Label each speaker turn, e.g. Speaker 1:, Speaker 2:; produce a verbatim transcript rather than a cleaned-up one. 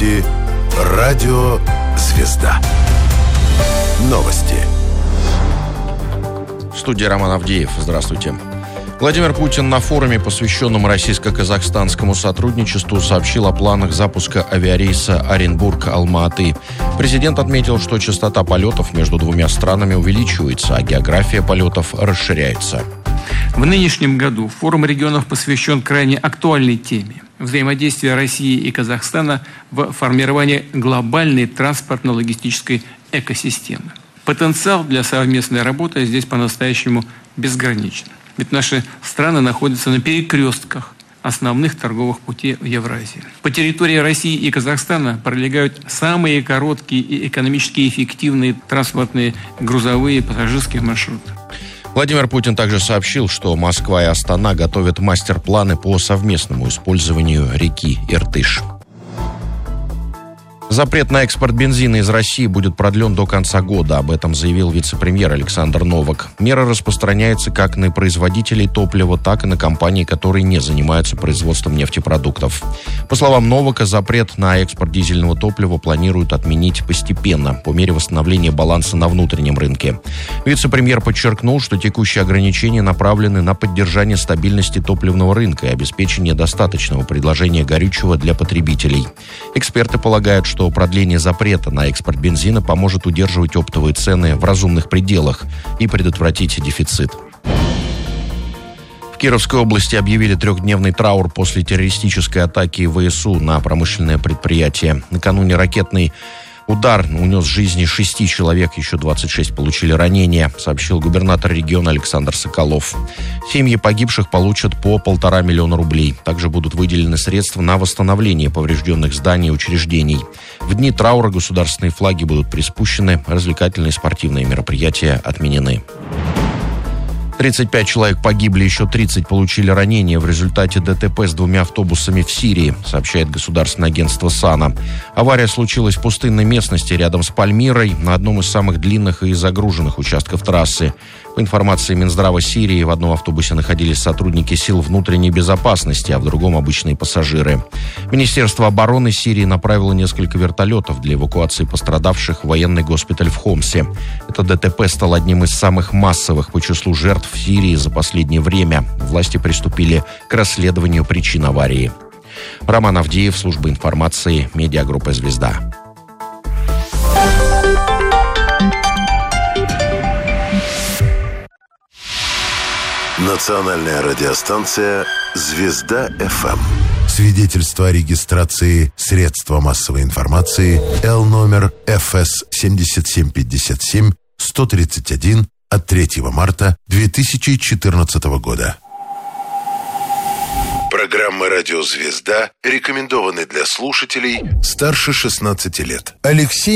Speaker 1: слушаете Радио «Звезда». Новости.
Speaker 2: В студии Роман Авдеев. Здравствуйте. Владимир Путин на форуме, посвященном российско-казахстанскому сотрудничеству, сообщил о планах запуска авиарейса Оренбург-Алма-Аты. Президент отметил, что частота полетов между двумя странами увеличивается, а география полетов расширяется.
Speaker 3: В нынешнем году форум регионов посвящен крайне актуальной теме – взаимодействия России и Казахстана в формировании глобальной транспортно-логистической экосистемы. Потенциал для совместной работы здесь по-настоящему безграничен. Ведь наши страны находятся на перекрестках основных торговых путей в Евразии. По территории России и Казахстана пролегают самые короткие и экономически эффективные транспортные грузовые и пассажирские маршруты.
Speaker 2: Владимир Путин также сообщил, что Москва и Астана готовят мастер-планы по совместному использованию реки Иртыш. Запрет на экспорт бензина из России будет продлен до конца года. Об этом заявил вице-премьер Александр Новак. Мера распространяется как на производителей топлива, так и на компании, которые не занимаются производством нефтепродуктов. По словам Новака, запрет на экспорт дизельного топлива планируют отменить постепенно, по мере восстановления баланса на внутреннем рынке. Вице-премьер подчеркнул, что текущие ограничения направлены на поддержание стабильности топливного рынка и обеспечение достаточного предложения горючего для потребителей. Эксперты полагают, что продление запрета на экспорт бензина поможет удерживать оптовые цены в разумных пределах и предотвратить дефицит. В Кировской области объявили трехдневный траур после террористической атаки ВСУ на промышленное предприятие. Накануне ракетный удар унес жизни шести человек, еще двадцать шесть получили ранения, сообщил губернатор региона Александр Соколов. Семьи погибших получат по полтора миллиона рублей. Также будут выделены средства на восстановление поврежденных зданий и учреждений. В дни траура государственные флаги будут приспущены, развлекательные и спортивные мероприятия отменены. тридцать пять человек погибли, еще тридцать получили ранения в результате ДТП с двумя автобусами в Сирии, сообщает государственное агентство САНА. Авария случилась в пустынной местности рядом с Пальмирой, на одном из самых длинных и загруженных участков трассы. По информации Минздрава Сирии, в одном автобусе находились сотрудники сил внутренней безопасности, а в другом обычные пассажиры. Министерство обороны Сирии направило несколько вертолетов для эвакуации пострадавших в военный госпиталь в Хомсе. Это ДТП стало одним из самых массовых по числу жертв в Сирии за последнее время. Власти приступили к расследованию причин аварии. Роман Авдеев, служба информации, медиагруппа «Звезда».
Speaker 1: Национальная радиостанция «Звезда-ФМ». Свидетельство о регистрации средства массовой информации Л номер Эф Эс семь семь пять семь сто тридцать один от третьего марта две тысячи четырнадцатого года. Программа «Радио Звезда» рекомендованы для слушателей старше шестнадцати лет. Алексей